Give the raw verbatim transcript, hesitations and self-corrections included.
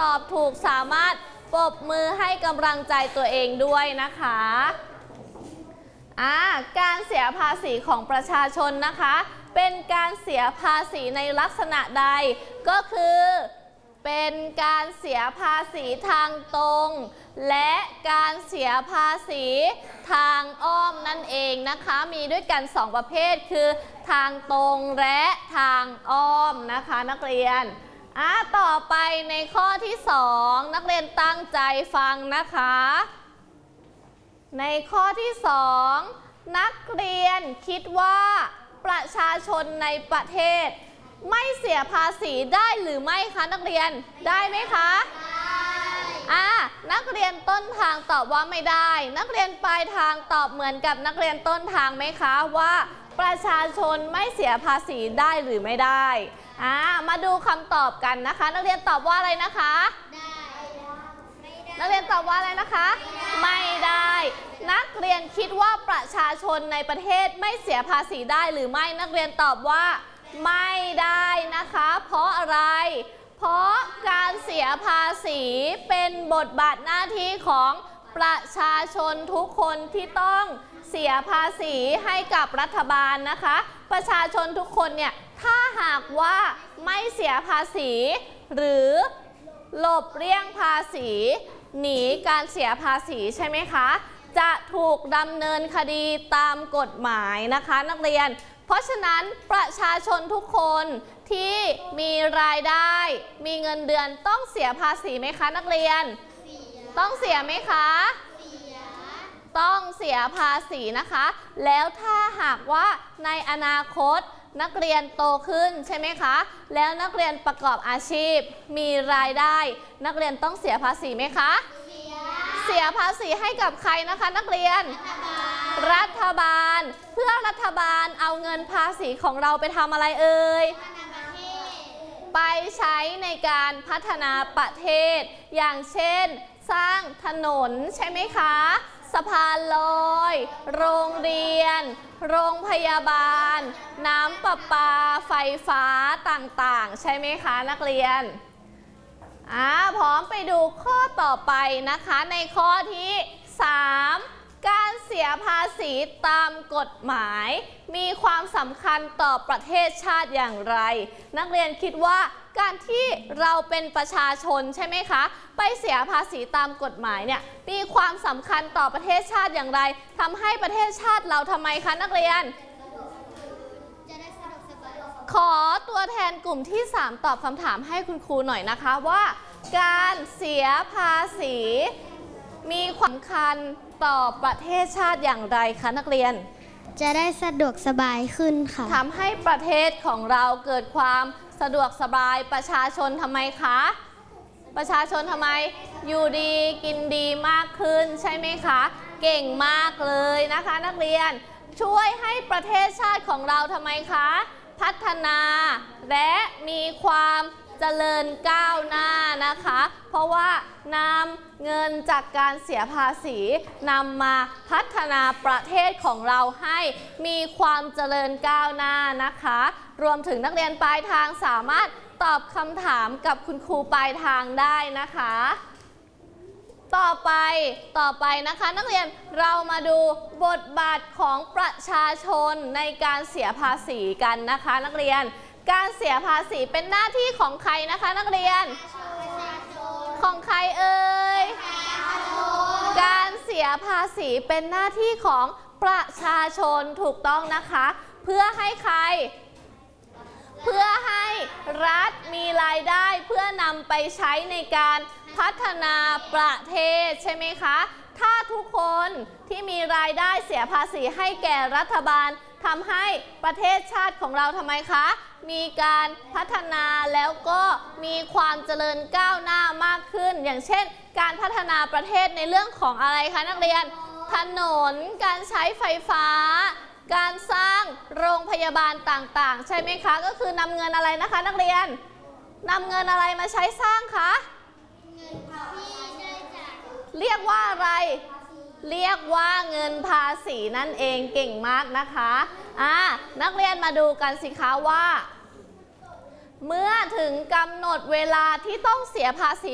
อบถูกสามารถปรบมือให้กำลังใจตัวเองด้วยนะคะอ่าการเสียภาษีของประชาชนนะคะเป็นการเสียภาษีในลักษณะใดก็คือเป็นการเสียภาษีทางตรงและการเสียภาษีทางอ้อมนั่นเองนะคะมีด้วยกันสองประเภทคือทางตรงและทางอ้อมนะคะนักเรียนอ่ะต่อไปในข้อที่สองนักเรียนตั้งใจฟังนะคะในข้อที่สองนักเรียนคิดว่าประชาชนในประเทศไม่เสียภาษีได้หรือไม่คะนักเรียนได้ไหมคะอ่านักเรียนต้นทางตอบว่าไม่ได้นักเรียนปลายทางตอบเหมือนกับนักเรียนต้นทางไหมคะว่าประชาชนไม่เสียภาษีได้หรือไม่ได้อ่ามาดูคำตอบกันนะคะนักเรียนตอบว่าอะไรนะคะนักเรียนตอบว่าอะไรนะคะไม่ได้นักเรียนคิดว่าประชาชนในประเทศไม่เสียภาษีได้หรือไม่นักเรียนตอบว่าไม่ได้นะคะเพราะอะไรเพราะการเสียภาษีเป็นบทบาทหน้าที่ของประชาชนทุกคนที่ต้องเสียภาษีให้กับรัฐบาลนะคะประชาชนทุกคนเนี่ยถ้าหากว่าไม่เสียภาษีหรือหลบเลี่ยงภาษีหนีการเสียภาษีใช่ไหมคะจะถูกดำเนินคดีตามกฎหมายนะคะนักเรียนเพราะฉะนั้นประชาชนทุกคนที่มีรายได้มีเงินเดือนต้องเสียภาษีไหมคะนักเรียนต้องเสียไหมคะต้องเสียภาษีนะคะแล้วถ้าหากว่าในอนาคตนักเรียนโตขึ้นใช่ไหมคะแล้วนักเรียนประกอบอาชีพมีรายได้นักเรียนต้องเสียภาษีไหมคะเสียเสียภาษีให้กับใครนะคะนักเรียนรัฐบาลเพื่อรัฐบาลเอาเงินภาษีของเราไปทำอะไรเอ่ยไปใช้ในการพัฒนาประเทศอย่างเช่นสร้างถนนใช่ไหมคะสะพานลอยโรงเรียนโรงพยาบาลน้ำประปาไฟฟ้าต่างๆใช่ไหมคะนักเรียนอ่าพร้อมไปดูข้อต่อไปนะคะในข้อที่สามการเสียภาษีตามกฎหมายมีความสำคัญต่อประเทศชาติอย่างไรนักเรียนคิดว่าการที่เราเป็นประชาชนใช่ไหมคะไปเสียภาษีตามกฎหมายเนี่ยมีความสำคัญต่อประเทศชาติอย่างไรทำให้ประเทศชาติเราทำไมคะนักเรียนขอตัวแทนกลุ่มที่สามตอบคำถามให้คุณครูหน่อยนะคะว่าการเสียภาษีมีความสำคัญต่อประเทศชาติอย่างไรคะนักเรียนจะได้สะดวกสบายขึ้นค่ะทำให้ประเทศของเราเกิดความสะดวกสบายประชาชนทำไมคะประชาชนทำไมอยู่ดีกินดีมากขึ้นใช่ไหมคะเก่งมากเลยนะคะนักเรียนช่วยให้ประเทศชาติของเราทำไมคะพัฒนาและมีความเจริญก้าวหน้านะคะเพราะว่านำเงินจากการเสียภาษีนำมาพัฒนาประเทศของเราให้มีความเจริญก้าวหน้านะคะรวมถึงนักเรียนปลายทางสามารถตอบคำถามกับคุณครูปลายทางได้นะคะต่อไปต่อไปนะคะนักเรียนเรามาดูบทบาทของประชาชนในการเสียภาษีกันนะคะนักเรียนการเสียภาษีเป็นหน้าที่ของใครนะคะนักเรียนของใครเอ่ยการเสียภาษีเป็นหน้าที่ของประชาชนถูกต้องนะคะเพื่อให้ใครเพื่อให้รัฐมีรายได้เพื่อนำไปใช้ในการพัฒนาประเทศใช่ไหมคะถ้าทุกคนที่มีรายได้เสียภาษีให้แก่รัฐบาลทำให้ประเทศชาติของเราทำไมคะมีการพัฒนาแล้วก็มีความเจริญก้าวหน้ามากขึ้นอย่างเช่นการพัฒนาประเทศในเรื่องของอะไรคะนักเรียนถนนการใช้ไฟฟ้าการสร้างโรงพยาบาลต่างๆใช่ไหมคะก็คือนำเงินอะไรนะคะนักเรียนนำเงินอะไรมาใช้สร้างคะเงินที่ได้จากเรียกว่าอะไรเรียกว่าเงินภาษีนั่นเองเก่งมากนะคะอ่านักเรียนมาดูกันสิคะว่าเมื่อถึงกำหนดเวลาที่ต้องเสียภาษี